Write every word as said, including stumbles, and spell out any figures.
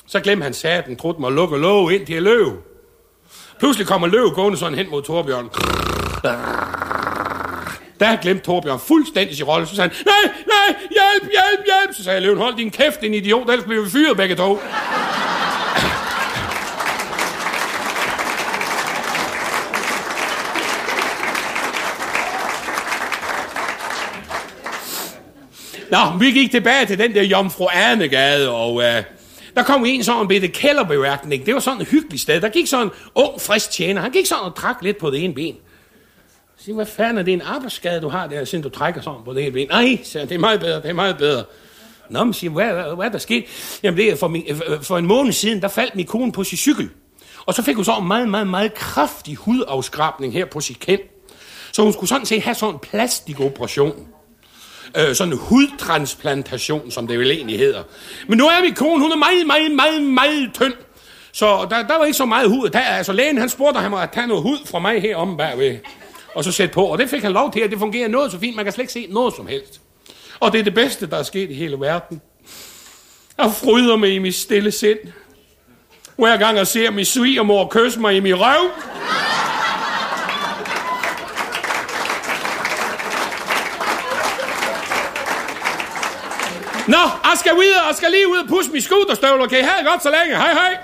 Så glemte han saten, trutte mig at lukke og love ind til at løbe. Pludselig kommer løv gående sådan hen mod Torbjørn. Der glemte Torbjørn fuldstændig sin rolle. Så sagde han, nej, nej, hjælp, hjælp, hjælp. Så sagde løven, hold din kæft, din idiot, ellers bliver vi fyret begge to. Nå, vi gik tilbage til den der Jomfru Anegade, og øh, der kom en sådan en bitte kælderbeværkning. Det var sådan et hyggeligt sted. Der gik sådan en ung, frisk tjener. Han gik sådan og trak lidt på det ene ben. Så siger, hvad fanden er det en arbejdsskade, du har der, siden du trækker sådan på det ene ben? Nej, siger, det er meget bedre, det er meget bedre. Nå, men siger, hvad, hvad, hvad er der sket? Jamen, det er for, min, for en måned siden, der faldt min kone på sin cykel. Og så fik hun så en meget, meget, meget kraftig hudafskrabning her på sit kind. Så hun skulle sådan set have sådan en plastikoperation. Øh, sådan en hudtransplantation, som det vel egentlig hedder. Men nu er min kone, hun er meget, meget, meget, meget tynd. Så der, der var ikke så meget hud. Der, altså lægen, han spurgte ham at tage noget hud fra mig her om bagved. Og så sætte på, og det fik han lov til, at det fungerer noget så fint. Man kan slet ikke se noget som helst. Og det er det bedste, der er sket i hele verden. Jeg fryder mig i mit stille sind. Hver gang jeg ser min svigermor kysse mig i min røv. Nå, jeg skal videre, jeg skal lige ud og pusse mine skuterstøvler. Kan I have det godt så længe? Hej, hej.